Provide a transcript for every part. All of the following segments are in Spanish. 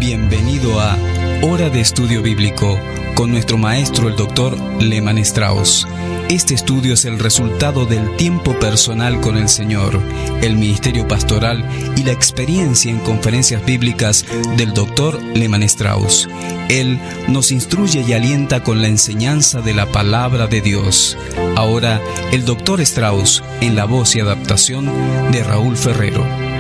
Bienvenido a Hora de Estudio Bíblico con nuestro maestro el Dr. Lehman Strauss. Este estudio es el resultado del tiempo personal con el Señor, el ministerio pastoral y la experiencia en conferencias bíblicas del Dr. Lehman Strauss. Él nos instruye y alienta con la enseñanza de la palabra de Dios. Ahora, el Dr. Strauss en la voz y adaptación de Raúl Ferrero.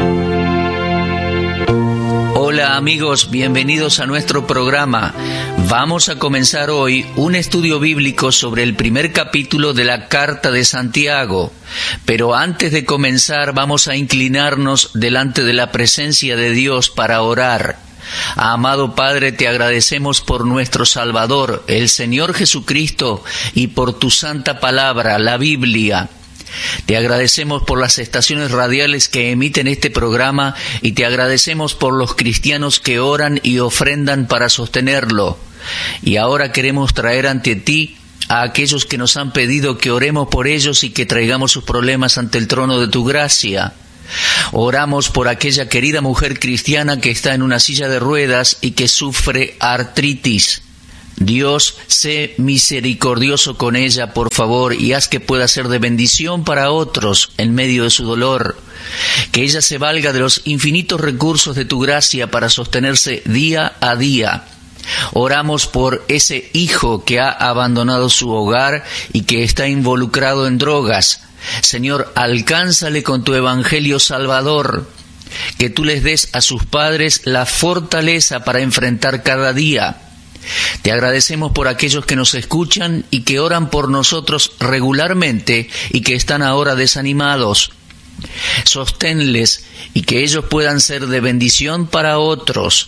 Hola amigos, bienvenidos a nuestro programa. Vamos a comenzar hoy un estudio bíblico sobre el primer capítulo de la Carta de Santiago. Pero antes de comenzar vamos a inclinarnos delante de la presencia de Dios para orar. Amado Padre, te agradecemos por nuestro Salvador, el Señor Jesucristo, y por tu santa palabra, la Biblia. Te agradecemos por las estaciones radiales que emiten este programa y te agradecemos por los cristianos que oran y ofrendan para sostenerlo. Y ahora queremos traer ante ti a aquellos que nos han pedido que oremos por ellos y que traigamos sus problemas ante el trono de tu gracia. Oramos por aquella querida mujer cristiana que está en una silla de ruedas y que sufre artritis. Dios, sé misericordioso con ella, por favor, y haz que pueda ser de bendición para otros en medio de su dolor. Que ella se valga de los infinitos recursos de tu gracia para sostenerse día a día. Oramos por ese hijo que ha abandonado su hogar y que está involucrado en drogas. Señor, alcánzale con tu evangelio salvador. Que tú les des a sus padres la fortaleza para enfrentar cada día. Te agradecemos por aquellos que nos escuchan y que oran por nosotros regularmente y que están ahora desanimados. Sosténles y que ellos puedan ser de bendición para otros.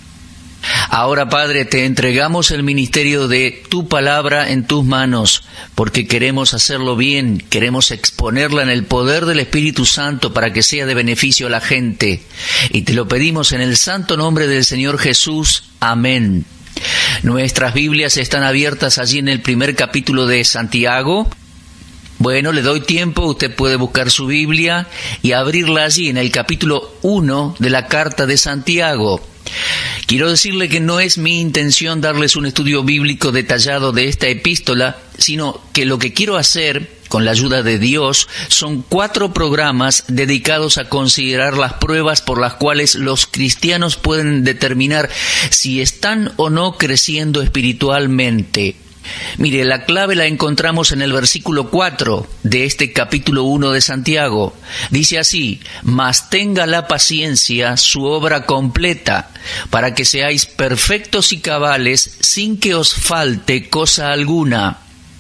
Ahora, Padre, te entregamos el ministerio de tu palabra en tus manos, porque queremos hacerlo bien, queremos exponerla en el poder del Espíritu Santo para que sea de beneficio a la gente. Y te lo pedimos en el santo nombre del Señor Jesús. Amén. Nuestras Biblias están abiertas allí en el primer capítulo de Santiago. Bueno, le doy tiempo, usted puede buscar su Biblia y abrirla allí en el capítulo 1 de la Carta de Santiago. Quiero decirle que no es mi intención darles un estudio bíblico detallado de esta epístola, sino que lo que quiero hacer, con la ayuda de Dios, son 4 programas dedicados a considerar las pruebas por las cuales los cristianos pueden determinar si están o no creciendo espiritualmente. Mire, la clave la encontramos en el versículo 4 de este capítulo 1 de Santiago. Dice así: mas tenga la paciencia su obra completa, para que seáis perfectos y cabales, sin que os falte cosa alguna.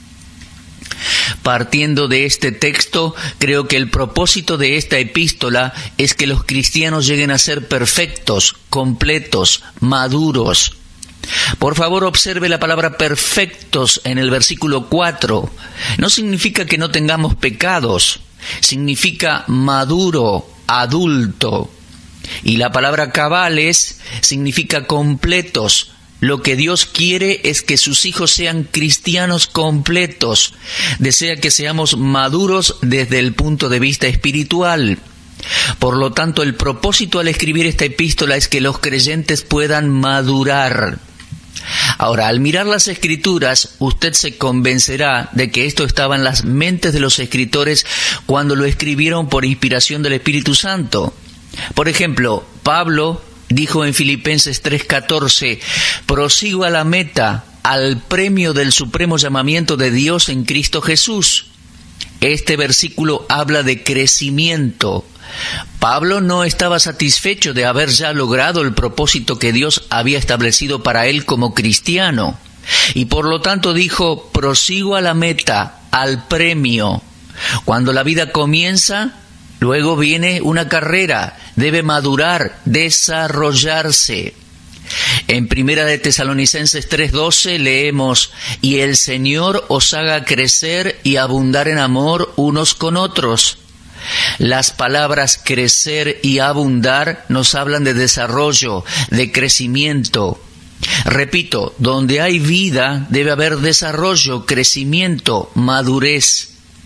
Partiendo de este texto, creo que el propósito de esta epístola es que los cristianos lleguen a ser perfectos, completos, maduros. Por favor, observe la palabra perfectos en el versículo 4. No significa que no tengamos pecados, significa maduro, adulto. Y la palabra cabales significa completos. Lo que Dios quiere es que sus hijos sean cristianos completos. Desea que seamos maduros desde el punto de vista espiritual. Por lo tanto, el propósito al escribir esta epístola es que los creyentes puedan madurar. Ahora, al mirar las Escrituras, usted se convencerá de que esto estaba en las mentes de los escritores cuando lo escribieron por inspiración del Espíritu Santo. Por ejemplo, Pablo dijo en Filipenses 3:14, prosigo a la meta, al premio del supremo llamamiento de Dios en Cristo Jesús. Este versículo habla de crecimiento. Pablo no estaba satisfecho de haber ya logrado el propósito que Dios había establecido para él como cristiano. Y por lo tanto dijo, prosigo a la meta, al premio. Cuando la vida comienza, luego viene una carrera, debe madurar, desarrollarse. En Primera de Tesalonicenses 3:12 leemos, y el Señor os haga crecer y abundar en amor unos con otros. Las palabras crecer y abundar nos hablan de desarrollo, de crecimiento. Repito, donde hay vida debe haber desarrollo, crecimiento, madurez.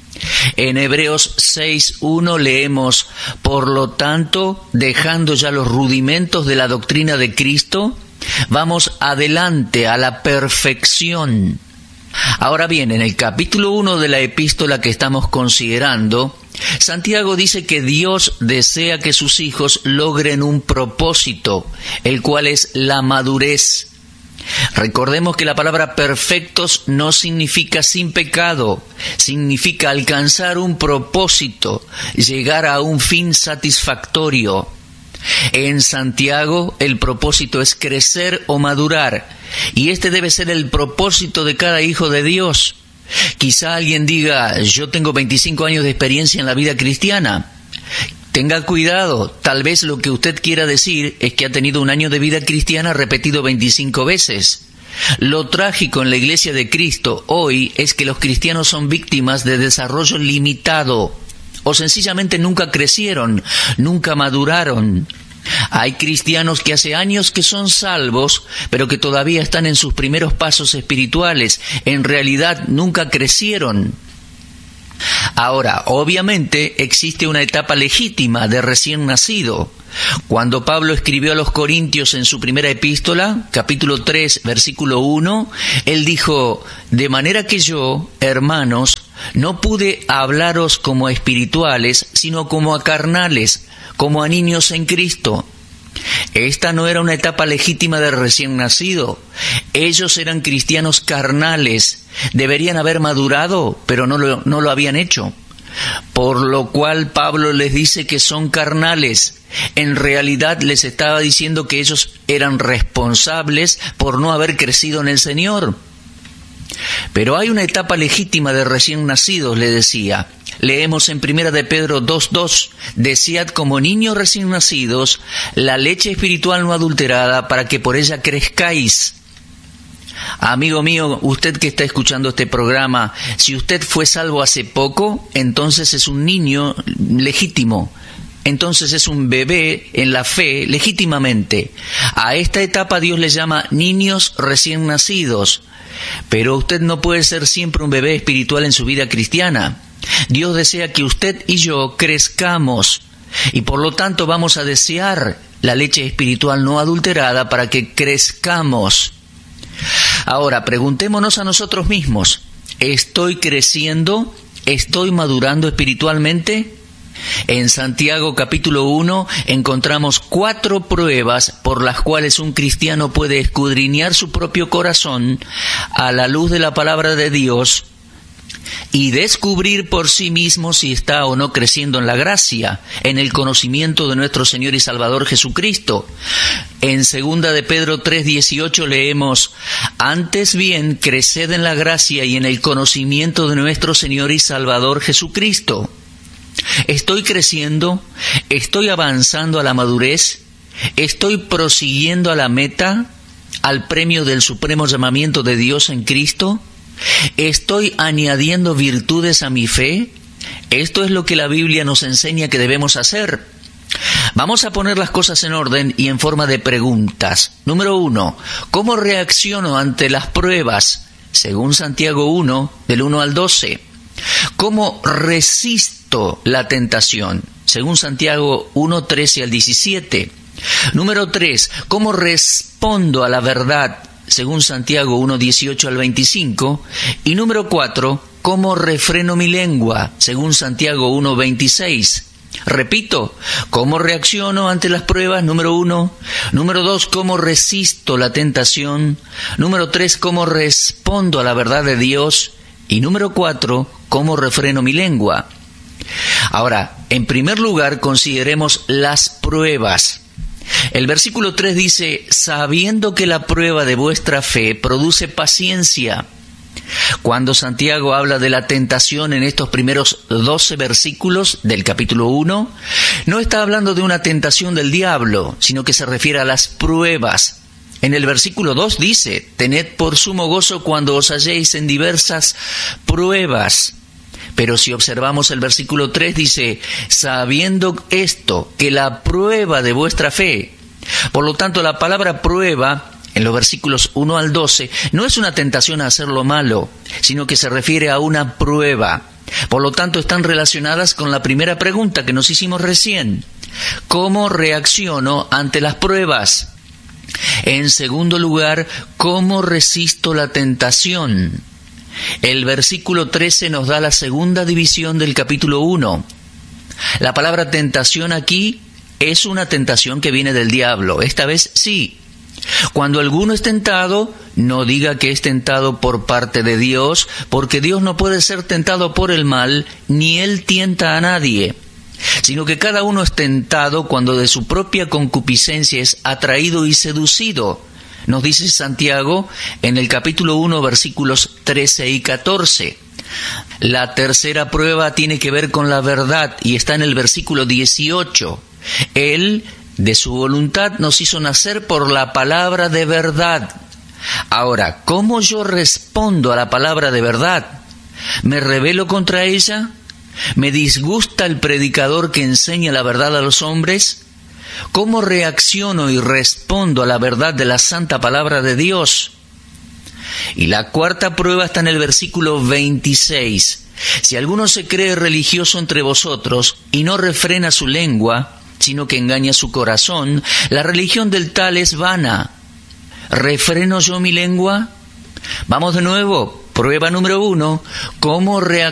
En Hebreos 6:1 leemos: por lo tanto, dejando ya los rudimentos de la doctrina de Cristo, vamos adelante a la perfección. Ahora bien, en el capítulo 1 de la epístola que estamos considerando, Santiago dice que Dios desea que sus hijos logren un propósito, el cual es la madurez. Recordemos que la palabra perfectos no significa sin pecado, significa alcanzar un propósito, llegar a un fin satisfactorio. En Santiago el propósito es crecer o madurar, y este debe ser el propósito de cada hijo de Dios. Quizá alguien diga: yo tengo 25 años de experiencia en la vida cristiana. Tenga cuidado, tal vez lo que usted quiera decir es que ha tenido un año de vida cristiana repetido 25 veces. Lo trágico en la Iglesia de Cristo hoy es que los cristianos son víctimas de desarrollo limitado, o sencillamente nunca crecieron, nunca maduraron. Hay cristianos que hace años que son salvos, pero que todavía están en sus primeros pasos espirituales. En realidad nunca crecieron. Ahora, obviamente existe una etapa legítima de recién nacido. Cuando Pablo escribió a los Corintios en su primera epístola, capítulo 3, versículo 1, él dijo: de manera que yo, hermanos, no pude hablaros como a espirituales, sino como a carnales, como a niños en Cristo. Esta no era una etapa legítima de recién nacido. Ellos eran cristianos carnales. Deberían haber madurado, pero no lo habían hecho. Por lo cual Pablo les dice que son carnales. En realidad les estaba diciendo que ellos eran responsables por no haber crecido en el Señor. Pero hay una etapa legítima de recién nacidos, le decía. Leemos en 1 de Pedro 2:2, desead como niños recién nacidos la leche espiritual no adulterada, para que por ella crezcáis. Amigo mío, usted que está escuchando este programa, si usted fue salvo hace poco, entonces es un niño legítimo. Entonces es un bebé en la fe legítimamente. A esta etapa Dios le llama niños recién nacidos. Pero usted no puede ser siempre un bebé espiritual en su vida cristiana. Dios desea que usted y yo crezcamos, y por lo tanto vamos a desear la leche espiritual no adulterada para que crezcamos. Ahora, preguntémonos a nosotros mismos: ¿estoy creciendo? ¿Estoy madurando espiritualmente? En Santiago capítulo 1 encontramos 4 pruebas por las cuales un cristiano puede escudriñar su propio corazón a la luz de la palabra de Dios y descubrir por sí mismo si está o no creciendo en la gracia, en el conocimiento de nuestro Señor y Salvador Jesucristo. En 2 de Pedro 3:18 leemos: antes bien, creced en la gracia y en el conocimiento de nuestro Señor y Salvador Jesucristo. ¿Estoy creciendo? ¿Estoy avanzando a la madurez? ¿Estoy prosiguiendo a la meta, al premio del supremo llamamiento de Dios en Cristo? ¿Estoy añadiendo virtudes a mi fe? Esto es lo que la Biblia nos enseña que debemos hacer. Vamos a poner las cosas en orden y en forma de preguntas. Número 1. ¿Cómo reacciono ante las pruebas? Según Santiago 1, del 1 al 12. ¿Cómo resisto la tentación? Según Santiago 1, 13 al 17. Número 3. ¿Cómo respondo a la verdad? Según Santiago 1, 18 al 25. Y número 4. ¿Cómo refreno mi lengua? Según Santiago 1, 26. Repito, ¿cómo reacciono ante las pruebas? Número 1. Número 2, ¿cómo resisto la tentación? Número 3, ¿cómo respondo a la verdad de Dios? Y número 4, ¿cómo refreno mi lengua? Ahora, en primer lugar, consideremos las pruebas. El versículo 3 dice: sabiendo que la prueba de vuestra fe produce paciencia. Cuando Santiago habla de la tentación en estos primeros 12 versículos del capítulo 1, no está hablando de una tentación del diablo, sino que se refiere a las pruebas. En el versículo 2 dice: tened por sumo gozo cuando os halléis en diversas pruebas. Pero si observamos el versículo 3 dice: sabiendo esto, que la prueba de vuestra fe. Por lo tanto, la palabra prueba en los versículos 1 al 12 no es una tentación a hacer lo malo, sino que se refiere a una prueba. Por lo tanto, están relacionadas con la primera pregunta que nos hicimos recién. ¿Cómo reacciono ante las pruebas? En segundo lugar, ¿cómo resisto la tentación? El versículo 13 nos da la segunda división del capítulo 1. La palabra tentación aquí es una tentación que viene del diablo. Esta vez sí. Cuando alguno es tentado, no diga que es tentado por parte de Dios, porque Dios no puede ser tentado por el mal, ni Él tienta a nadie, sino que cada uno es tentado cuando de su propia concupiscencia es atraído y seducido. Nos dice Santiago en el capítulo 1, versículos 13 y 14. La tercera prueba tiene que ver con la verdad y está en el versículo 18. Él, de su voluntad, nos hizo nacer por la palabra de verdad. Ahora, ¿cómo yo respondo a la palabra de verdad? ¿Me rebelo contra ella? ¿Me disgusta el predicador que enseña la verdad a los hombres? ¿Cómo reacciono y respondo a la verdad de la santa palabra de Dios? Y la cuarta prueba está en el versículo 26. Si alguno se cree religioso entre vosotros y no refrena su lengua, sino que engaña su corazón, la religión del tal es vana. ¿Refreno yo mi lengua? Vamos de nuevo. Prueba número 1. ¿Cómo reacciono